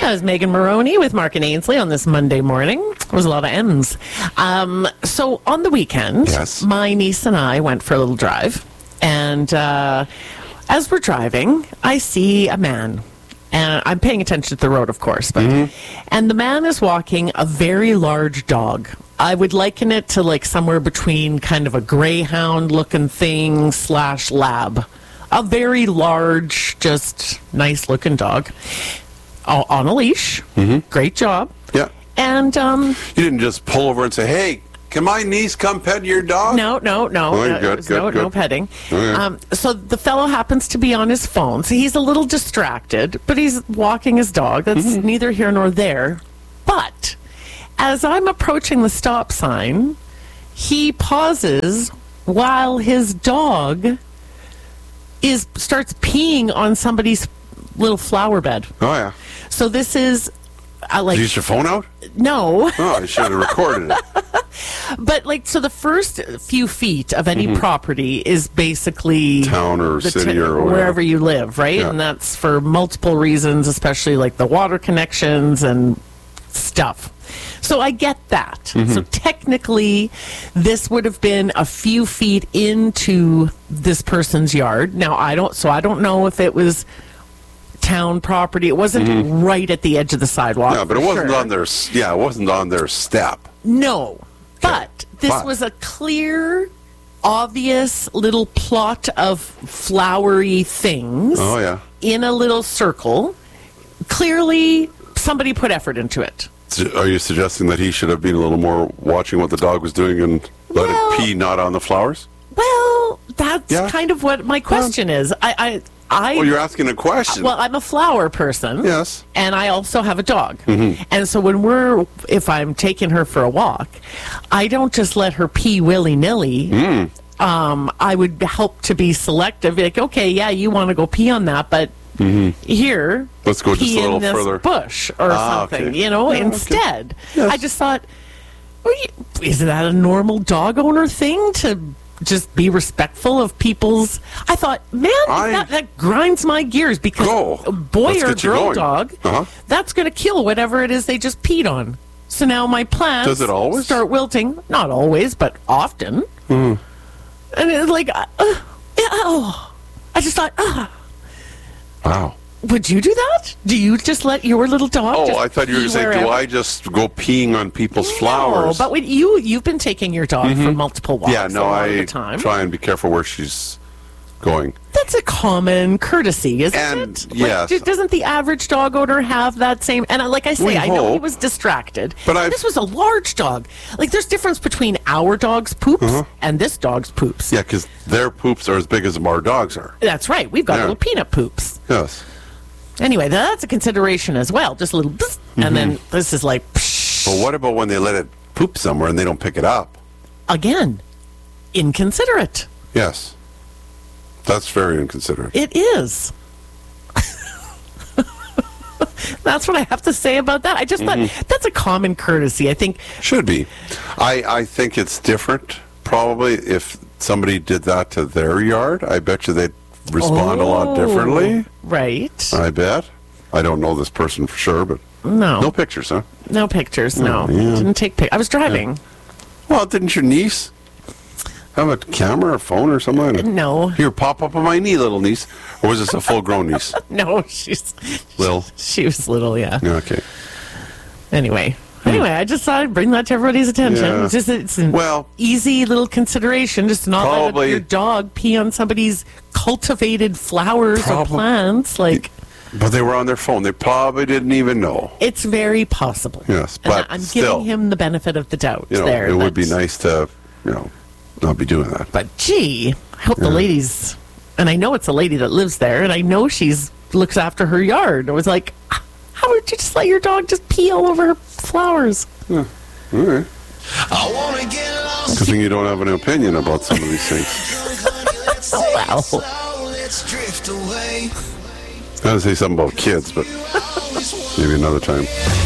That was Megan Maroney with Mark and Ainsley on this Monday morning. There was a lot of M's. So on the weekend, Yes. my niece and I went for a little drive. And as we're driving, I see a man. And I'm paying attention to the road, of course. But and the man is walking a very large dog. I would liken it to like somewhere between kind of a greyhound-looking thing / lab. A very large, just nice-looking dog. On a leash. Great job. Yeah. And You didn't just pull over and say, "Hey, can my niece come pet your dog?" no, good, there's no good. petting. Okay. So the fellow happens to be on his phone, so he's a little distracted, but he's walking his dog. That's neither here nor there. But as I'm approaching the stop sign, he pauses while his dog starts peeing on somebody's little flower bed. Oh, yeah. So this is like Use your phone out? no. Oh, I should have recorded it. But like, so the first few feet of any property is basically Town or the city or whatever. wherever you live, right? Yeah. And that's for multiple reasons, especially like the water connections and stuff. So I get that. So technically, this would have been a few feet into this person's yard. Now I don't know if it was town property. It wasn't right at the edge of the sidewalk. Yeah, but it for wasn't sure. on their. Yeah, it wasn't on their step. No, but this But- was a clear, obvious little plot of flowery things Oh, yeah. in a little circle. Clearly, somebody put effort into it. Are you suggesting that he should have been a little more watching what the dog was doing and let Well- it pee not on the flowers? Well, that's Yeah. kind of what my question is. Well, you're asking a question. Well, I'm a flower person. Yes. And I also have a dog. And so if I'm taking her for a walk, I don't just let her pee willy-nilly. I would help to be selective. Like, okay, yeah, you want to go pee on that, but here, Let's go just pee a little in this further. bush or something, okay. you know, Yeah, okay. instead. Yes. I just thought, is that a normal dog owner thing to just be respectful of people's... I thought, man, that grinds my gears because Go. a boy Let's or get you girl going. dog, Uh-huh. that's going to kill whatever it is they just peed on. So now my plants Does it always? start wilting. Not always, but often. And it's like, I just thought, Wow. would you do that? Do you just let your little dog Oh, just I thought you were pee going to say, wherever? do I just go peeing on people's flowers? No, but when you've been taking your dog for multiple walks yeah, no, a lot of I the time. try and be careful where she's going. That's a common courtesy, isn't And, it? yes. Doesn't the average dog owner have that same? And like I say, We I know he hope. was distracted, But this was a large dog. Like, there's difference between our dog's poops and this dog's poops. Yeah, because their poops are as big as our dogs are. That's right. We've got Yeah. little peanut poops. Yes. Anyway, that's a consideration as well. Just a little, and then this is like, But what about when they let it poop somewhere and they don't pick it up? again, inconsiderate. Yes. That's very inconsiderate. It is. That's what I have to say about that. I just thought that's a common courtesy. I think Should be. I think it's different, probably, if somebody did that to their yard. I bet you they'd respond a lot differently. Right. I bet. I don't know this person for sure, but No. no pictures, huh? No pictures, no. yeah. Didn't take pictures. I was driving. Well, didn't your niece have a camera or phone or something like that? No. Here, pop up on my knee, little niece. Or was this a full-grown niece? No, Lil? she was little, yeah. Yeah, okay. Anyway, I just thought I'd bring that to everybody's attention. Yeah. It's an Well- easy little consideration, just to not let Probably- your dog pee on somebody's cultivated flowers or Probably- plants. Like, But they were on their phone. They probably didn't even know. it's very possible. Yes, And but I'm still, giving him the benefit of the doubt You know, there. it would be that- nice to, not be doing that. But gee, I hope the ladies, and I know it's a lady that lives there, and I know she's looks after her yard. I was like, how would you just let your dog just pee all over her flowers? All right. I wanna get lost. Good thing you don't have an opinion about some of these things. Let's take Wow. it slow. Let's drift away. I was going to say something about kids, but maybe another time.